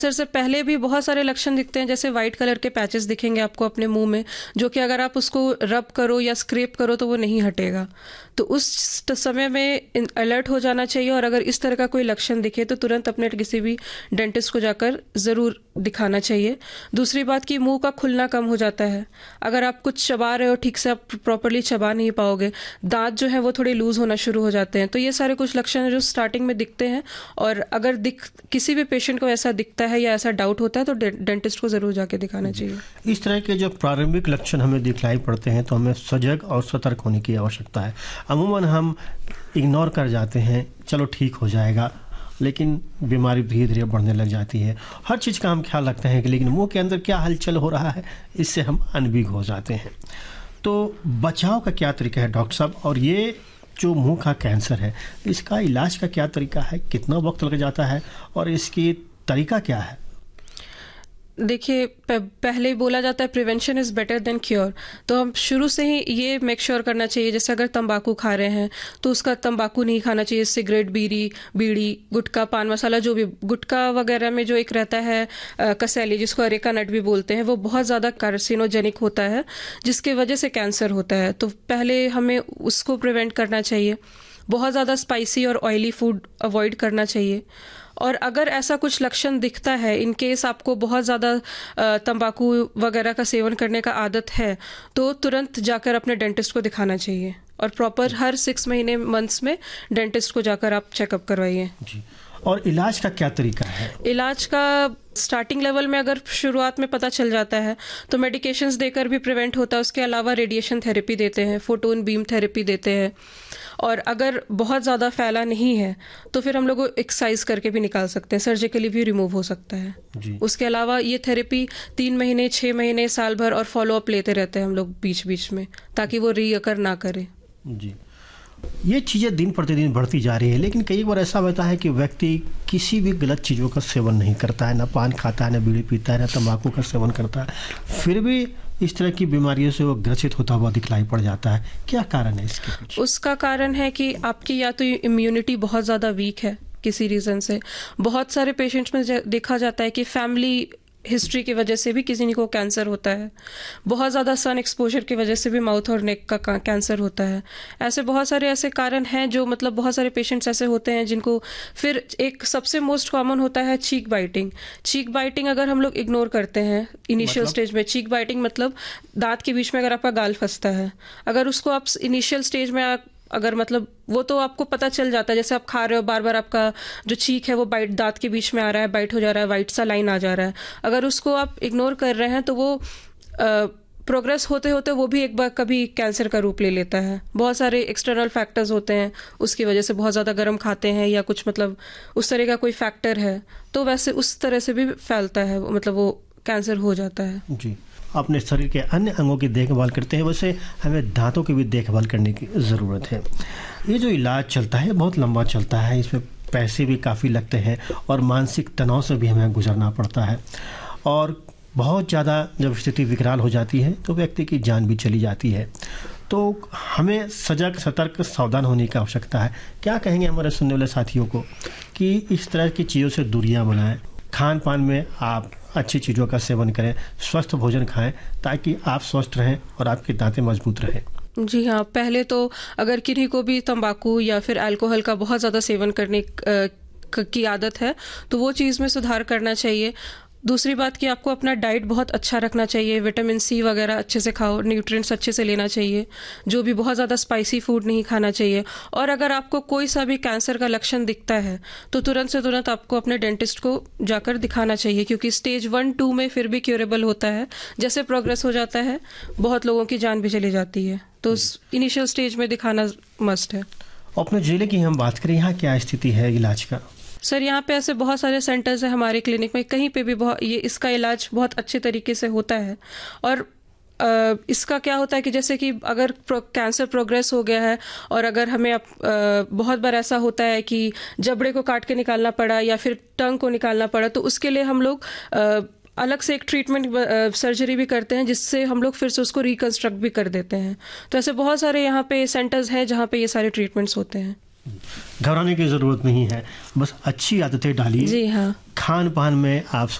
Sir से पहले भी बहुत सारे लक्षण दिखते हैं, जैसे वाइट कलर के पैचेस दिखेंगे आपको अपने मुंह में, जो कि अगर आप उसको रब करो या स्क्रैप करो तो वो नहीं हटेगा। तो उस समय में अलर्ट हो जाना चाहिए, और अगर इस तरह का कोई लक्षण दिखे तो तुरंत अपने किसी भी डेंटिस्ट को जाकर ज़रूर दिखाना चाहिए। दूसरी बात कि मुंह का खुलना कम हो जाता है, अगर आप कुछ चबा रहे हो ठीक से आप प्रॉपरली चबा नहीं पाओगे, दांत जो है वो थोड़े लूज होना शुरू हो जाते हैं। तो ये सारे कुछ लक्षण हैं जो स्टार्टिंग में दिखते हैं, और अगर किसी भी पेशेंट को ऐसा दिखता है या ऐसा डाउट होता है तो डेंटिस्ट को ज़रूर जाके दिखाना चाहिए। इस तरह के जो प्रारंभिक लक्षण हमें दिखलाई पड़ते हैं तो हमें सजग और सतर्क होने की आवश्यकता है। अमूमन हम इग्नोर कर जाते हैं, चलो ठीक हो जाएगा, लेकिन बीमारी धीरे धीरे बढ़ने लग जाती है। हर चीज़ का हम ख्याल रखते हैं कि लेकिन मुंह के अंदर क्या हलचल हो रहा है, इससे हम अनभिज्ञ हो जाते हैं। तो बचाव का क्या तरीका है डॉक्टर साहब, और ये जो मुंह का कैंसर है इसका इलाज का क्या तरीका है, कितना वक्त लग जाता है और इसकी तरीका क्या है? देखिए, पहले बोला जाता है prevention is better than cure. तो हम शुरू से ही ये मेक श्योर करना चाहिए, जैसे अगर तंबाकू खा रहे हैं तो उसका तंबाकू नहीं खाना चाहिए। सिगरेट, बीड़ी, गुटखा, पान मसाला, जो भी गुटखा वगैरह में जो एक रहता है कसैली, जिसको अरेका नट भी बोलते हैं, वो बहुत ज़्यादा कार्सिनोजेनिक होता है, जिसके वजह से कैंसर होता है। तो पहले हमें उसको प्रिवेंट करना चाहिए। बहुत ज़्यादा स्पाइसी और ऑयली फूड अवॉइड करना चाहिए। और अगर ऐसा कुछ लक्षण दिखता है, इन केस आपको बहुत ज़्यादा तंबाकू वगैरह का सेवन करने का आदत है, तो तुरंत जाकर अपने डेंटिस्ट को दिखाना चाहिए, और प्रॉपर हर 6 महीने मंथ्स में डेंटिस्ट को जाकर आप चेकअप करवाइए जी। और इलाज का क्या तरीका है? इलाज का स्टार्टिंग लेवल में अगर शुरुआत में पता चल जाता है तो मेडिकेशंस देकर भी प्रिवेंट होता है। उसके अलावा रेडिएशन थेरेपी देते हैं, फोटोन बीम थेरेपी देते हैं, और अगर बहुत ज़्यादा फैला नहीं है तो फिर हम लोग एक्सरसाइज करके भी निकाल सकते हैं, सर्जिकली भी रिमूव हो सकता है जी। उसके अलावा ये थेरेपी 3 महीने, 6 महीने, साल भर और फॉलोअप लेते रहते हैं हम लोग बीच बीच में, ताकि वो रीअकर ना करे जी। ये चीज़ें दिन प्रतिदिन बढ़ती जा रही है, लेकिन कई बार ऐसा होता है कि व्यक्ति किसी भी गलत चीज़ों का सेवन नहीं करता है, ना पान खाता है, ना बीड़ी पीता है, ना तंबाकू का सेवन करता है, फिर भी इस तरह की बीमारियों से वो ग्रसित होता हुआ दिखलाई पड़ जाता है। क्या कारण है इसके पीछे? उसका कारण है कि आपकी या तो इम्यूनिटी बहुत ज़्यादा वीक है किसी रीज़न से। बहुत सारे पेशेंट्स में देखा जाता है कि फैमिली हिस्ट्री की वजह से भी किसी को कैंसर होता है। बहुत ज़्यादा सन एक्सपोजर की वजह से भी माउथ और नेक का कैंसर होता है। ऐसे बहुत सारे ऐसे कारण हैं जो मतलब बहुत सारे पेशेंट्स ऐसे होते हैं जिनको फिर एक सबसे मोस्ट कॉमन होता है चीक बाइटिंग। चीक बाइटिंग अगर हम लोग इग्नोर करते हैं इनिशियल स्टेज में, चीक बाइटिंग मतलब दांत के बीच में अगर आपका गाल फंसता है, अगर उसको आप इनिशियल स्टेज में अगर मतलब वो तो आपको पता चल जाता है, जैसे आप खा रहे हो बार बार आपका जो चीक है वो बाइट दांत के बीच में आ रहा है, बाइट हो जा रहा है, वाइट सा लाइन आ जा रहा है, अगर उसको आप इग्नोर कर रहे हैं तो वो प्रोग्रेस होते होते वो भी एक बार कभी कैंसर का रूप ले लेता है। बहुत सारे एक्सटर्नल फैक्टर्स होते हैं उसकी वजह से, बहुत ज़्यादा गर्म खाते हैं या कुछ मतलब उस तरह का कोई फैक्टर है, तो वैसे उस तरह से भी फैलता है, मतलब वो कैंसर हो जाता है जी। अपने शरीर के अन्य अंगों की देखभाल करते हैं, वैसे हमें दांतों की भी देखभाल करने की ज़रूरत है। ये जो इलाज चलता है बहुत लंबा चलता है, इसमें पैसे भी काफ़ी लगते हैं और मानसिक तनाव से भी हमें गुजरना पड़ता है, और बहुत ज़्यादा जब स्थिति विकराल हो जाती है तो व्यक्ति की जान भी चली जाती है। तो हमें सजग, सतर्क, सावधान होने की आवश्यकता है। क्या कहेंगे हमारे सुनने वाले साथियों को कि इस तरह की चीज़ों से दूरियां बनाएं, खान पान में आप अच्छी चीज़ों का सेवन करें, स्वस्थ भोजन खाएं, ताकि आप स्वस्थ रहें और आपकी दांतें मजबूत रहें? जी हाँ, पहले तो अगर किन्हीं को भी तंबाकू या फिर अल्कोहल का बहुत ज़्यादा सेवन करने की आदत है तो वो चीज़ में सुधार करना चाहिए। दूसरी बात कि आपको अपना डाइट बहुत अच्छा रखना चाहिए, विटामिन सी वगैरह अच्छे से खाओ, न्यूट्रिएंट्स अच्छे से लेना चाहिए, जो भी बहुत ज़्यादा स्पाइसी फूड नहीं खाना चाहिए। और अगर आपको कोई सा भी कैंसर का लक्षण दिखता है तो तुरंत से तुरंत आपको अपने डेंटिस्ट को जाकर दिखाना चाहिए, क्योंकि स्टेज 1-2 में फिर भी क्यूरेबल होता है। जैसे प्रोग्रेस हो जाता है बहुत लोगों की जान भी चली जाती है, तो इनिशियल स्टेज में दिखाना मस्ट है। अपने जिले की हम बात करें, यहाँ क्या स्थिति है इलाज का? सर यहाँ पे ऐसे बहुत सारे सेंटर्स हैं हमारे क्लिनिक में, कहीं पे भी इसका इलाज बहुत अच्छे तरीके से होता है। और इसका क्या होता है कि जैसे कि अगर कैंसर प्रोग्रेस हो गया है और अगर हमें बहुत बार ऐसा होता है कि जबड़े को काट के निकालना पड़ा या फिर टंग को निकालना पड़ा, तो उसके लिए हम लोग अलग से एक ट्रीटमेंट सर्जरी भी करते हैं, जिससे हम लोग फिर से उसको रिकंस्ट्रक्ट भी कर देते हैं। तो ऐसे बहुत सारे यहाँ पे सेंटर्स हैं जहाँ पे ये सारे ट्रीटमेंट्स होते हैं घबराने की ज़रूरत नहीं है, बस अच्छी आदतें डालिए। जी हाँ। खान पान में आप